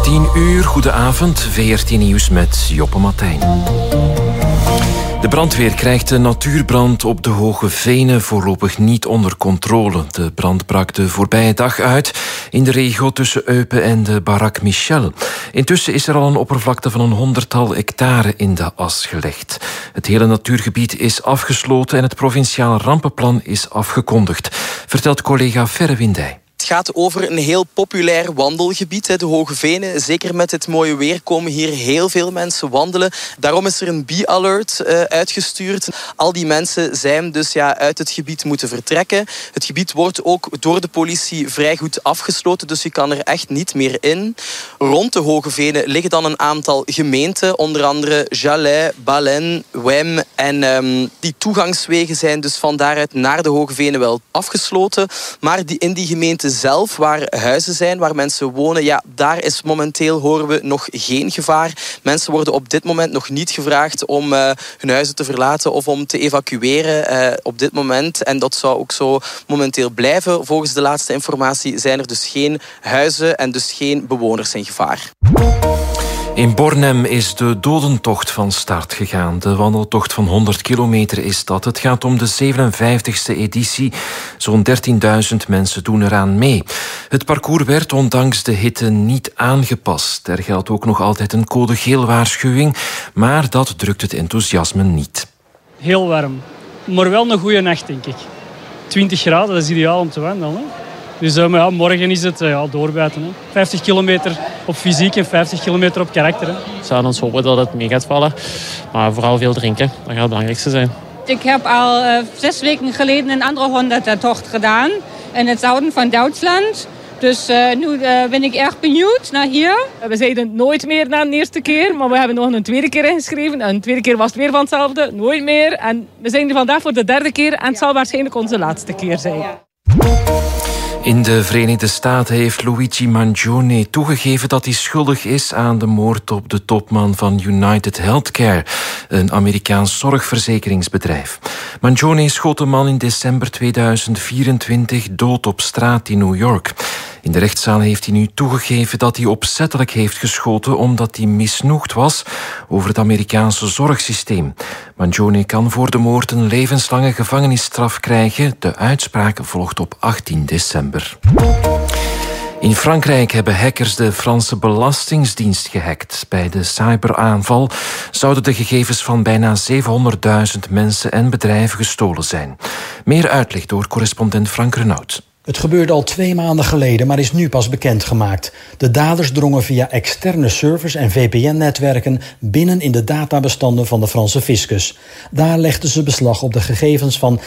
10 uur, goedenavond, VRT Nieuws met Joppe Martijn. De brandweer krijgt de natuurbrand op de Hoge Venen voorlopig niet onder controle. De brand brak de voorbije dag uit in de regio tussen Eupen en de Barak Michel. Intussen is er al een oppervlakte van 100-tal hectare in de as gelegd. Het hele natuurgebied is afgesloten en het provinciaal rampenplan is afgekondigd, vertelt collega Ferre Windij. Het gaat over een heel populair wandelgebied, de Hoge Venen. Zeker met het mooie weer komen hier heel veel mensen wandelen. Daarom is er een bee-alert uitgestuurd. Al die mensen zijn dus uit het gebied moeten vertrekken. Het gebied wordt ook door de politie vrij goed afgesloten, dus je kan er echt niet meer in. Rond de Hoge Venen liggen dan een aantal gemeenten, onder andere Jalais, Balen, Wem. En die toegangswegen zijn dus van daaruit naar de Hoge Venen wel afgesloten. Maar in die gemeenten zelf, waar huizen zijn, waar mensen wonen, daar is momenteel, horen we, nog geen gevaar. Mensen worden op dit moment nog niet gevraagd om hun huizen te verlaten of om te evacueren op dit moment. En dat zou ook zo momenteel blijven. Volgens de laatste informatie zijn er dus geen huizen en dus geen bewoners in gevaar. In Bornem is de dodentocht van start gegaan. De wandeltocht van 100 kilometer is dat. Het gaat om de 57e editie. Zo'n 13.000 mensen doen eraan mee. Het parcours werd ondanks de hitte niet aangepast. Er geldt ook nog altijd een code geel waarschuwing, maar dat drukt het enthousiasme niet. Heel warm, maar wel een goede nacht, denk ik. 20 graden, dat is ideaal om te wandelen, hè? Dus morgen is het doorbijten. Hè. 50 kilometer op fysiek en 50 kilometer op karakter. Hè. We zouden ons hopen dat het mee gaat vallen. Maar vooral veel drinken, dat gaat het belangrijkste zijn. Ik heb al 6 weken geleden een andere 100er-tocht gedaan. In het zuiden van Duitsland. Dus nu ben ik erg benieuwd naar hier. We zeiden nooit meer na de eerste keer. Maar we hebben nog een tweede keer ingeschreven. En de tweede keer was het weer van hetzelfde. Nooit meer. En we zijn er vandaag voor de 3e keer. En het zal waarschijnlijk onze laatste keer zijn. Ja. In de Verenigde Staten heeft Luigi Mangione toegegeven dat hij schuldig is aan de moord op de topman van United Healthcare, een Amerikaans zorgverzekeringsbedrijf. Mangione schoot de man in december 2024 dood op straat in New York. In de rechtszaal heeft hij nu toegegeven dat hij opzettelijk heeft geschoten omdat hij misnoegd was over het Amerikaanse zorgsysteem. Mangione kan voor de moord een levenslange gevangenisstraf krijgen. De uitspraak volgt op 18 december. In Frankrijk hebben hackers de Franse Belastingdienst gehackt. Bij de cyberaanval zouden de gegevens van bijna 700.000 mensen en bedrijven gestolen zijn. Meer uitleg door correspondent Frank Renaud. Het gebeurde al 2 maanden geleden, maar is nu pas bekendgemaakt. De daders drongen via externe servers en VPN-netwerken binnen in de databestanden van de Franse fiscus. Daar legden ze beslag op de gegevens van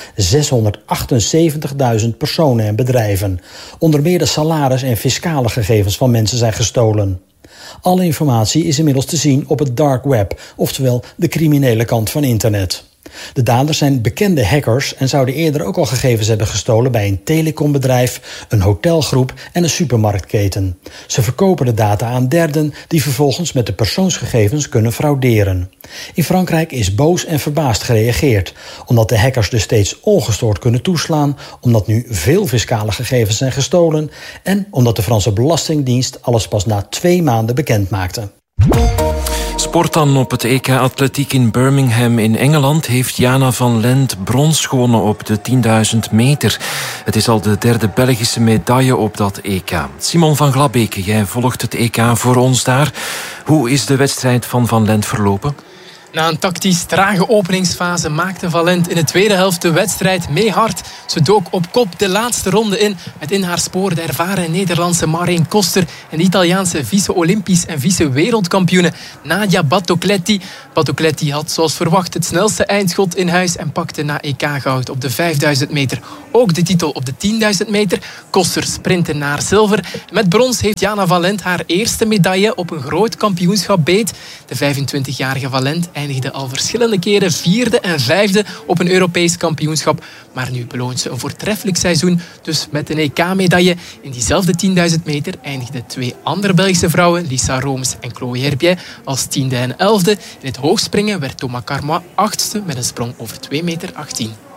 678.000 personen en bedrijven. Onder meer de salaris- en fiscale gegevens van mensen zijn gestolen. Alle informatie is inmiddels te zien op het dark web, oftewel de criminele kant van internet. De daders zijn bekende hackers en zouden eerder ook al gegevens hebben gestolen bij een telecombedrijf, een hotelgroep en een supermarktketen. Ze verkopen de data aan derden die vervolgens met de persoonsgegevens kunnen frauderen. In Frankrijk is boos en verbaasd gereageerd, omdat de hackers dus steeds ongestoord kunnen toeslaan, omdat nu veel fiscale gegevens zijn gestolen en omdat de Franse Belastingdienst alles pas na 2 maanden bekend maakte. Sport dan. Op het EK Atletiek in Birmingham in Engeland heeft Jana van Lent brons gewonnen op de 10.000 meter. Het is al de 3e Belgische medaille op dat EK. Simon van Glabeke, jij volgt het EK voor ons daar. Hoe is de wedstrijd van Lent verlopen? Na een tactisch trage openingsfase maakte Van Lent in de tweede helft de wedstrijd mee hard. Ze dook op kop de laatste ronde in, met in haar spoor de ervaren Nederlandse Marijn Koster en de Italiaanse vice-Olympisch en vice-wereldkampioene Nadia Battocletti. Battocletti had zoals verwacht het snelste eindschot in huis en pakte na EK-goud op de 5.000 meter ook de titel op de 10.000 meter. Koster sprintte naar zilver. Met brons heeft Jana van Lent haar eerste medaille op een groot kampioenschap beet. De 25-jarige Van Lent eindigde al verschillende keren 4e en 5e op een Europees kampioenschap. Maar nu beloont ze een voortreffelijk seizoen, dus met een EK-medaille. In diezelfde 10.000 meter eindigden 2 andere Belgische vrouwen, Lisa Rooms en Chloé Herbiet, als 10e en 11e. In het hoogspringen werd Thomas Carmois 8e met een sprong over 2,18 meter.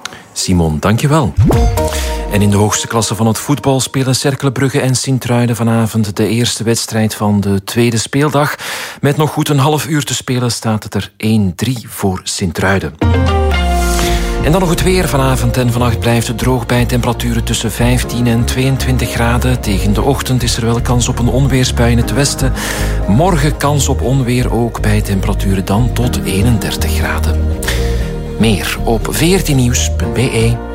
Simon, dankjewel. En in de hoogste klasse van het voetbal spelen Cercle Brugge en Sint-Truiden vanavond de eerste wedstrijd van de tweede speeldag. Met nog goed een half uur te spelen staat het er 1-3 voor Sint-Truiden. En dan nog het weer. Vanavond en vannacht blijft het droog bij temperaturen tussen 15 en 22 graden. Tegen de ochtend is er wel kans op een onweersbui in het westen. Morgen kans op onweer ook bij temperaturen dan tot 31 graden. Meer op 14nieuws.be.